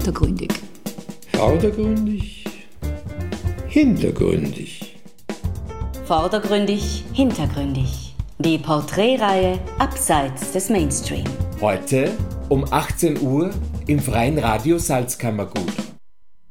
hintergründig. Vordergründig, hintergründig. Vordergründig, hintergründig. Die Porträtreihe Abseits des Mainstream. Heute um 18 Uhr im Freien Radio Salzkammergut.